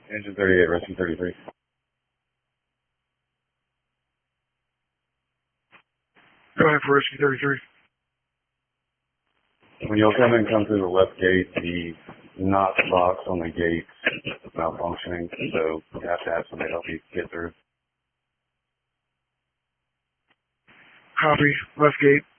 Engine 38, rescue 33. Go ahead for rescue 33. When you'll come in, come through the left gate, the notch box on the gate is malfunctioning, so you have to have somebody help you get through. Copy. Left gate.